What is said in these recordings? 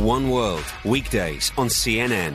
One World, weekdays on CNN.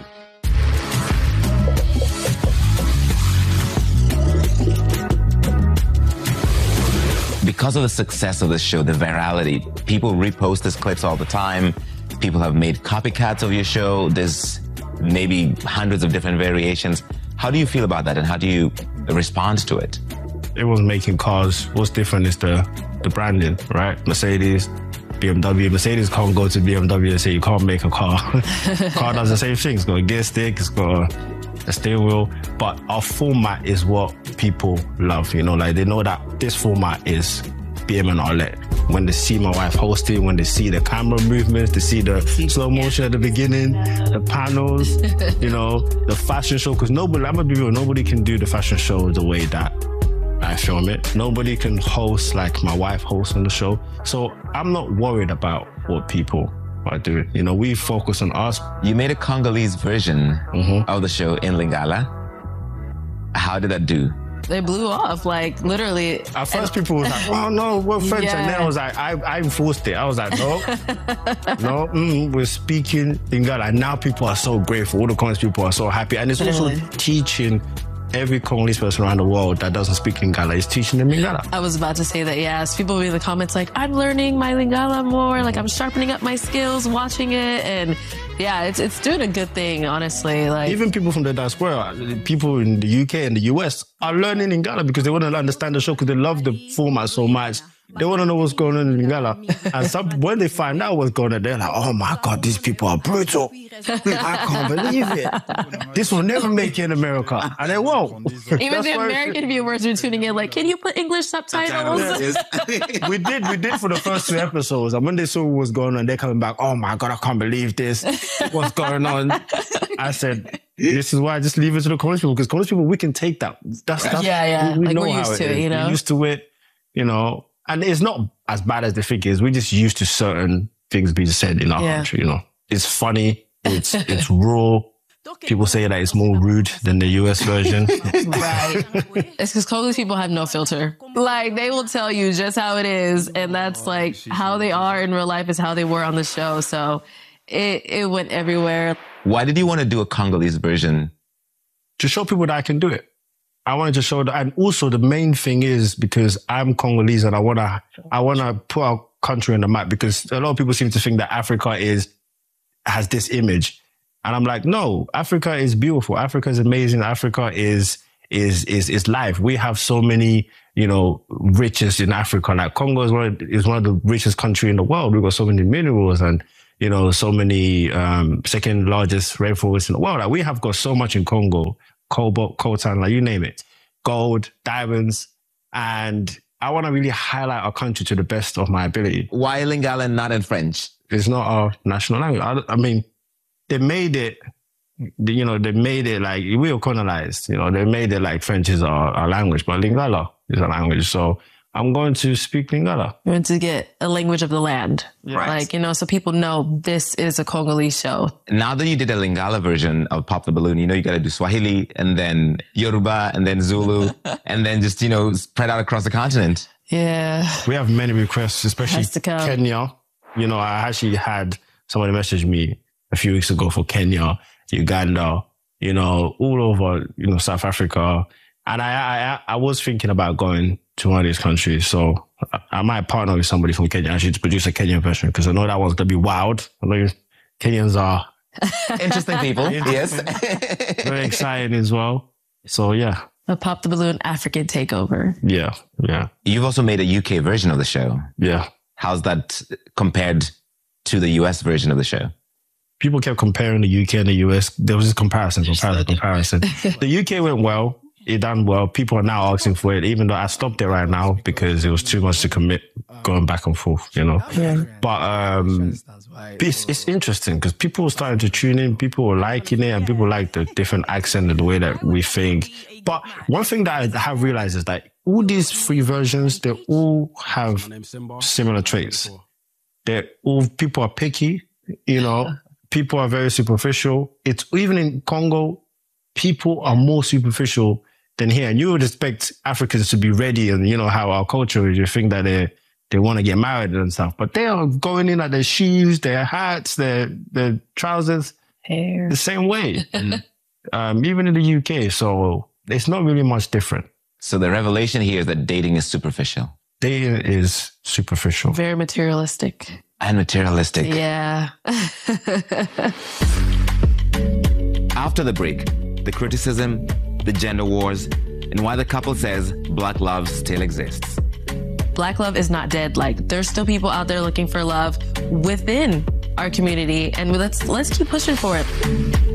Because of the success of this show, the virality, people repost these clips all the time. People have made copycats of your show. There's maybe hundreds of different variations. How do you feel about that, and how do you respond to it? Everyone's making cars. What's different is the branding, right? Mercedes, BMW. Mercedes can't go to BMW and say you can't make a car. Car does the same thing. It's got a gear stick, it's got a steering wheel. But our format is what people love, you know, like they know that this format is BM and Arlette. When they see my wife hosting, when they see the camera movements, they see the slow motion at the beginning, the panels, you know, the fashion show. Because nobody, I'm gonna be real, nobody can do the fashion show the way that I film it. Nobody can host like my wife hosts on the show. So I'm not worried about what people are doing. You know, we focus on us. You made a Congolese version of the show in Lingala. How did that do? They blew off, like literally. At first, people were like, "Oh no, we're French," and then I was like, "I enforced it." I was like, "No, we're speaking Lingala." And now people are so grateful. All the Congolese people are so happy, and it's also teaching every Congolese person around the world that doesn't speak Lingala is teaching them Lingala. I was about to say that, yes. People will be in the comments like, I'm learning my Lingala more, like I'm sharpening up my skills watching it, and yeah, it's doing a good thing, honestly. Like even people from the diaspora, people in the UK and the US are learning Lingala because they want to understand the show because they love the format so much. They want to know what's going on in Lingala. And when they find out what's going on, they're like, oh my God, these people are brutal. I can't believe it. This will never make it in America. And they won't. Even the American viewers are tuning in like, can you put English subtitles? We did for the first 2 episodes. And when they saw what was going on, they're coming back, oh my God, I can't believe this. What's going on? I said, this is why I just leave it to the Congolese people, because Congolese people, we can take that. That's we like know we're how used to it, you know? We're used to it, you know. And it's not as bad as they think it is. We're just used to certain things being said in our country, you know. It's funny. It's raw. People say that it's more rude than the US version. Right. It's because Congolese people have no filter. Like, they will tell you just how it is. And that's like how they are in real life is how they were on the show. So it went everywhere. Why did you want to do a Congolese version? To show people that I can do it. I wanted to show that, and also the main thing is because I'm Congolese and I wanna put our country on the map, because a lot of people seem to think that Africa has this image, and I'm like, no, Africa is beautiful. Africa is amazing. Africa is life. We have so many, you know, riches in Africa. Like Congo is one of the richest country in the world. We've got so many minerals and, you know, so many second largest rainforests in the world. Like we have got so much in Congo. Cobalt, coltan, like you name it, gold, diamonds, and I want to really highlight our country to the best of my ability. Why Lingala not in French? It's not our national language. I mean, they made it, you know, they made it like, we were colonized, you know, they made it like French is our language, but Lingala is a language. So I'm going to speak Lingala. We're going to get a language of the land. Right. Like, you know, so people know this is a Congolese show. Now that you did a Lingala version of Pop the Balloon, you know, you got to do Swahili and then Yoruba and then Zulu and then just, you know, spread out across the continent. Yeah. We have many requests, especially Kenya. You know, I actually had somebody message me a few weeks ago for Kenya, Uganda, you know, all over, you know, South Africa. And I was thinking about going to one of these countries. So I might partner with somebody from Kenya actually to produce a Kenyan version, because I know that one's going to be wild. I know Kenyans are interesting people. Yes. Very exciting as well. So yeah. A Pop the Balloon African takeover. Yeah. Yeah. You've also made a UK version of the show. Yeah. How's that compared to the US version of the show? People kept comparing the UK and the US. There was this comparison. The UK went well. It done well. People are now asking for it, even though I stopped it right now because it was too much to commit going back and forth, you know. Yeah. But it's interesting because people are starting to tune in. People are liking it, and people like the different accent and the way that we think. But one thing that I have realized is that all these 3 versions, they all have similar traits. People are picky, you know. People are very superficial. It's even in Congo, people are more superficial than here. And you would expect Africans to be ready, and you know how our culture is. You think that they want to get married and stuff, but they are going in at their shoes, their hats, their trousers, hair, the same way. Even in the UK. So it's not really much different. So the revelation here is that dating is superficial. Dating is superficial. very materialistic. And materialistic. Yeah. After the break, the criticism, the gender wars, and why the couple says Black love still exists. Black love is not dead. Like, there's still people out there looking for love within our community, and let's keep pushing for it.